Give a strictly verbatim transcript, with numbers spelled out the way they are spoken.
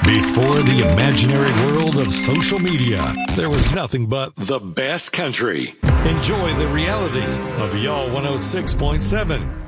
Before the imaginary world of social media, there was nothing but the best country. Enjoy the reality of Y'all one oh six point seven.